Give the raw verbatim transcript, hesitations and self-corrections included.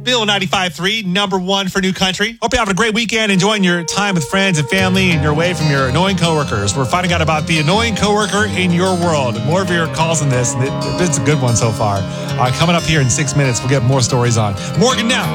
Bill ninety-five point three, number one for New Country. Hope you're having a great weekend, enjoying your time with friends and family, and you're away from your annoying coworkers. We're finding out about the annoying coworker in your world. More of your calls on this. It's a good one so far. Uh, coming up here in six minutes, we'll get more stories on Morgan Now.